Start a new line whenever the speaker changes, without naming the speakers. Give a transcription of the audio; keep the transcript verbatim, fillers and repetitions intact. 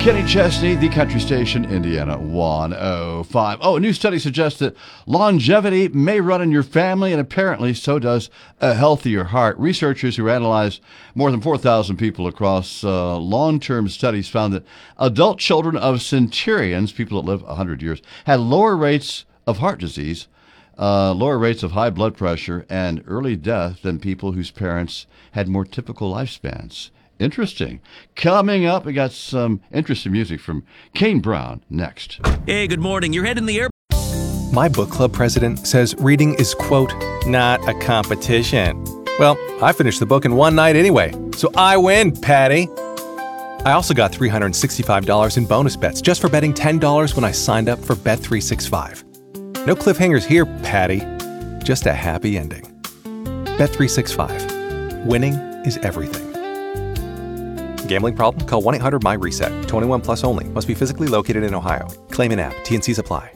Kenny Chesney, the country station, Indiana one oh five. Oh, a new study suggests that longevity may run in your family, and apparently so does a healthier heart. Researchers who analyzed more than four thousand people across uh, long-term studies found that adult children of centurions, people that live one hundred years, had lower rates of heart disease, uh, lower rates of high blood pressure, and early death than people whose parents had more typical lifespans. Interesting. Coming up, we got some interesting music from Kane Brown next.
Hey, good morning. You're heading the air.
My book club president says reading is, quote, not a competition. Well, I finished the book in one night anyway, so I win, Patty. I also got three hundred sixty-five dollars in bonus bets just for betting ten dollars when I signed up for Bet three sixty-five. No cliffhangers here, Patty. Just a happy ending. Bet three sixty-five. Winning is everything. Gambling problem? Call one eight hundred my reset. twenty-one plus only. Must be physically located in Ohio. Claim in app. T and C's apply.